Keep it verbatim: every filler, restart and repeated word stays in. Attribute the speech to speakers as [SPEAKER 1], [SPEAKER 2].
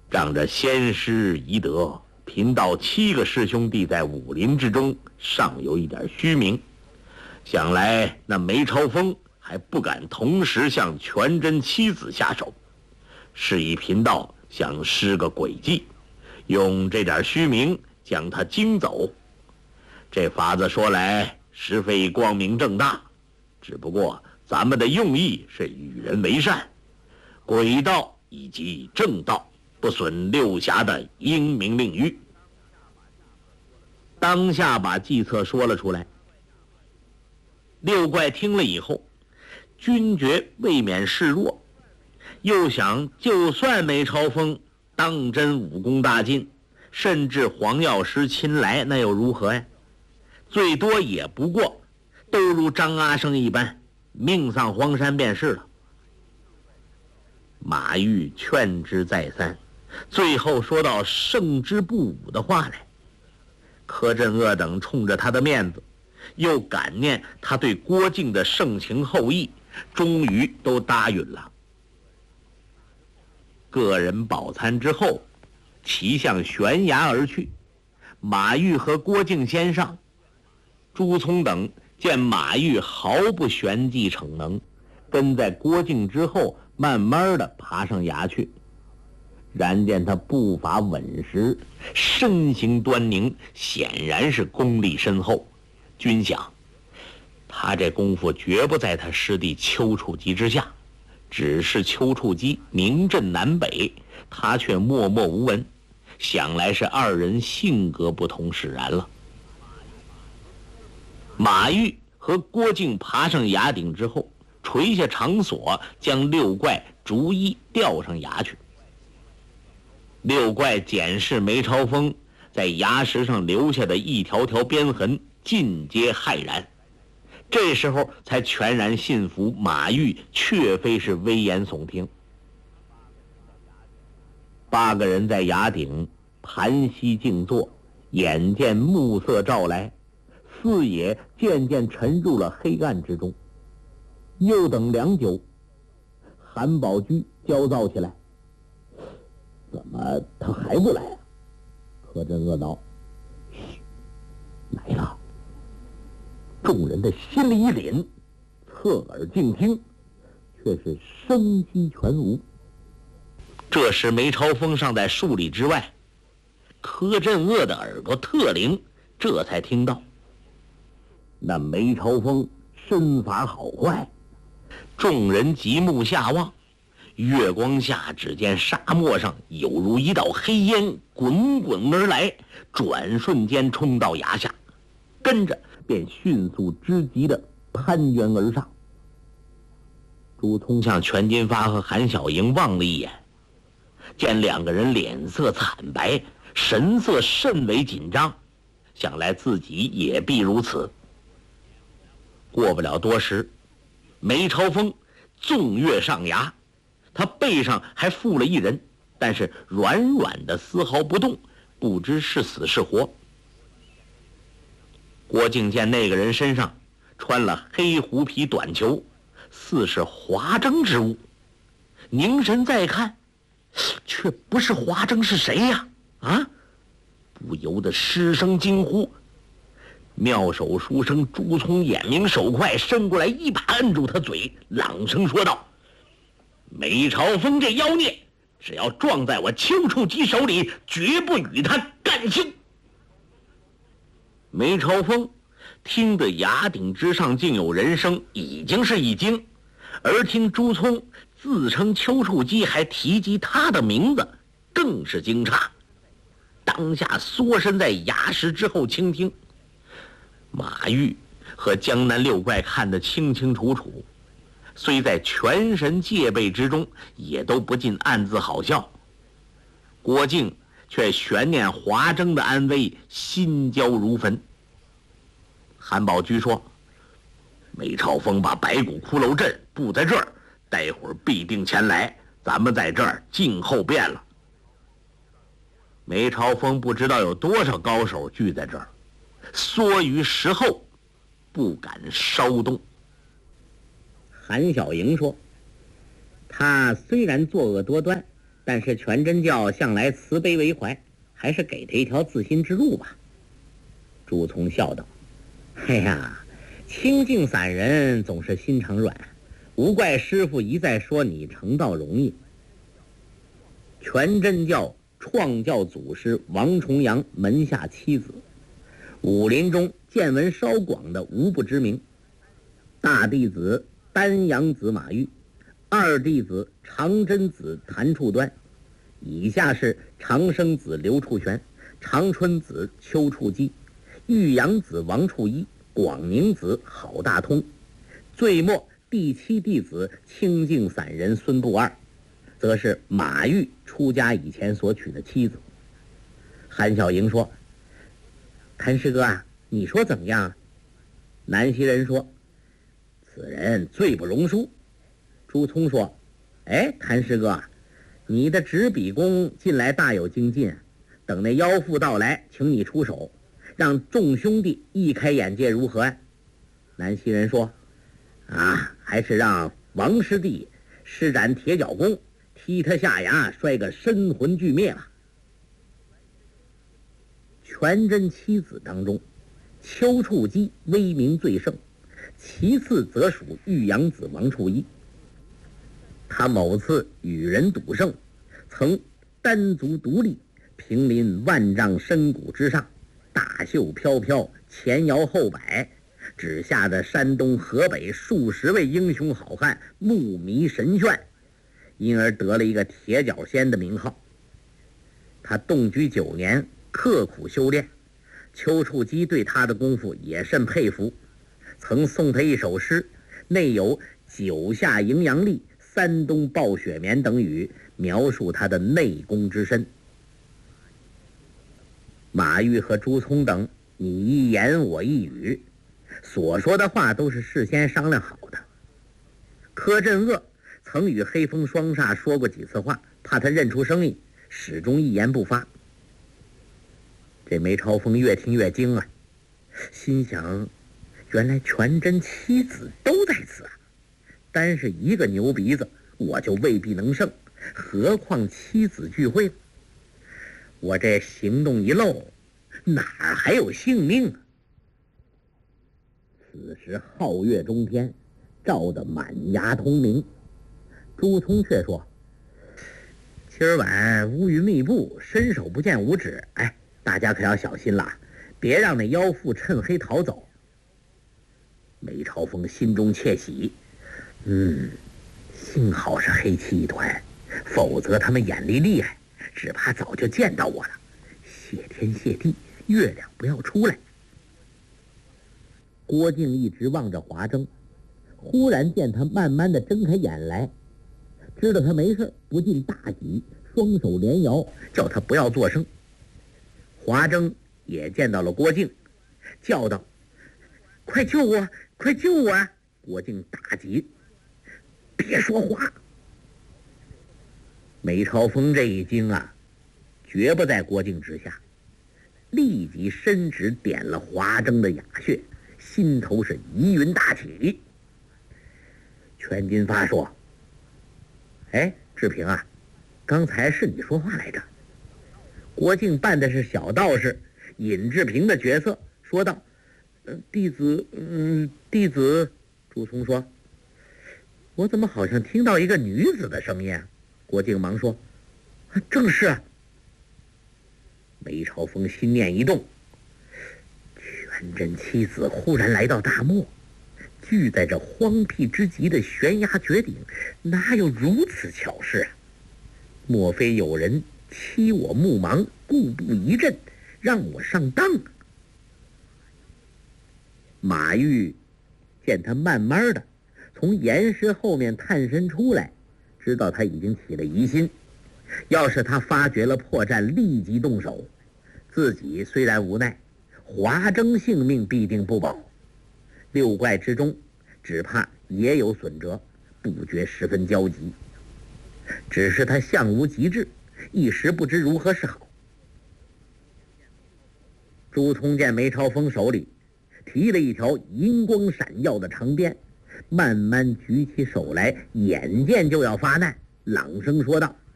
[SPEAKER 1] 仗着先师遗德，贫道七个师兄弟在武林之中尚有一点虚名，想来那梅超风还不敢同时向全真妻子下手，是以贫道想施个诡计，用这点虚名将他惊走。这法子说来实非光明正大，只不过咱们的用意是与人为善，诡道以及正道，不损六侠的英明令誉。当下把计策说了出来。六怪听了以后，均觉未免示弱，又想就算梅超风当真武功大进，甚至黄药师亲来，那又如何呀？最多也不过都如张阿生一般命丧荒山便是了。马玉劝之再三，最后说到胜之不武的话来。柯镇恶等冲着他的面子，又感念他对郭靖的盛情厚谊，终于都答应了。个人饱餐之后，齐向悬崖而去。马玉和郭靖先上，朱聪等见马玉毫不旋即逞能，跟在郭靖之后慢慢的爬上崖去。然见他步伐稳实，身形端凝，显然是功力深厚。均想他这功夫绝不在他师弟丘处机之下，只是丘处机名震南北，他却默默无闻，想来是二人性格不同使然了。马玉和郭靖爬上崖顶之后，垂下长索，将六怪逐一吊上崖去。六怪检视梅超风在崖石上留下的一条条鞭痕，尽皆骇然。这时候才全然信服马玉确非是危言耸听。八个人在崖顶盘膝静坐，眼见暮色照来，四野渐渐沉入了黑暗之中。又等良久，韩宝驹焦躁起来，怎么他还不来啊？柯镇恶道：嘘，来了。众人的心里一凛，侧耳静听，却是声息全无。这时梅超风尚在数里之外，柯镇恶的耳朵特灵，这才听到那梅超风身法好坏。众人极目下望，月光下只见沙漠上有如一道黑烟滚滚而来，转瞬间冲到崖下，跟着便迅速之极的攀援而上。朱聪向全金发和韩小莹望了一眼，见两个人脸色惨白，神色甚为紧张，想来自己也必如此。过不了多时，梅超风纵跃上崖，他背上还附了一人，但是软软的丝毫不动，不知是死是活。郭靖见那个人身上穿了黑狐皮短裘，似是华筝之物，凝神再看，却不是华筝，是谁呀？啊！不由得失声惊呼。妙手书生朱聪眼明手快，伸过来一把摁住他嘴，朗声说道：梅超风这妖孽，只要撞在我丘处机手里，绝不与他干休。梅超风听得崖顶之上竟有人声，已经是一惊，而听朱聪自称丘处机，还提及他的名字，更是惊诧。当下缩身在崖石之后倾听。马玉和江南六怪看得清清楚楚，虽在全神戒备之中，也都不禁暗自好笑。郭靖却悬念华筝的安危，心焦如焚。韩宝驹说：梅超风把白骨骷髅阵布在这儿，待会儿必定前来，咱们在这儿静候便了。梅超风不知道有多少高手聚在这儿，缩于石后，不敢稍动。韩小莹说：他虽然作恶多端， 但是全真教向来慈悲为怀，还是给他一条自新之路吧。朱从笑道：哎呀，清净散人总是心肠软，无怪师父一再说你成道容易。全真教创教祖师王重阳门下七子，武林中见闻稍广的无不知名。大弟子丹阳子马玉，二弟子长真子谭处端，以下是长生子刘处全，长春子邱处基，玉阳子王处一，广宁子郝大通，最末第七弟子清净散人孙不二，则是马玉出家以前所娶的妻子。韩小莹说：谭师哥啊，你说怎么样？南溪人说：此人罪不容恕。朱聪说：哎，谭师哥，你的执笔功近来大有精进，等那妖妇到来，请你出手，让众兄弟一开眼界，如何啊？南溪人说：啊，还是让王师弟施展铁脚功，踢他下牙，摔个身魂俱灭吧。全真七子当中，邱处基威名最盛，其次则属玉阳子王处一。他某次与人赌胜，曾单足独立，平临万丈深谷之上，大袖飘飘，前摇后摆，只吓得山东河北数十位英雄好汉目迷神眩，因而得了一个铁脚仙的名号。他动居九年，刻苦修炼，邱处基对他的功夫也甚佩服，曾送他一首诗，内有九下迎阳历，山东暴雪棉等语，描述他的内功之深。马玉和朱聪等你一言我一语，所说的话都是事先商量好的。柯镇恶曾与黑风双煞说过几次话，怕他认出声音，始终一言不发。这梅超风越听越惊啊，心想原来全真七子都在此啊，单是一个牛鼻子我就未必能胜，何况七子聚会？我这行动一漏，哪儿还有性命啊？此时皓月中天，照得满衙通明。朱聪却说：今儿晚乌云密布，伸手不见五指，哎，大家可要小心了，别让那妖妇趁黑逃走。梅超风心中窃喜，嗯，幸好是黑气一团，否则他们眼力厉害，只怕早就见到我了。谢天谢地，月亮不要出来。郭靖一直望着华筝，忽然见他慢慢的睁开眼来，知道他没事，不禁大喜，双手连摇，叫他不要作声。华筝也见到了郭靖，叫道：快救我，快救我啊！郭靖大急，别说话。梅超风这一惊啊，绝不在郭靖之下，立即伸指点了华筝的哑穴，心头是疑云大起。全金发说：哎，志平啊，刚才是你说话来着。郭靖扮的是小道士尹志平的角色，说道：呃、弟子嗯，弟子。朱聪说：我怎么好像听到一个女子的声音啊？郭靖忙说：正是啊。梅超风心念一动，全真七子忽然来到大漠，聚在这荒僻之极的悬崖绝顶，哪有如此巧事啊？莫非有人欺我目盲，故布疑阵，让我上当啊？马玉见他慢慢的从岩石后面探身出来，知道他已经起了疑心，要是他发觉了破绽，立即动手，自己虽然无奈，华筝性命必定不保，六怪之中只怕也有损折，不觉十分焦急。只是他相无极志，一时不知如何是好。朱聪见梅超风手里提了一条银光闪耀的长鞭，慢慢举起手来，眼见就要发难，朗声说道：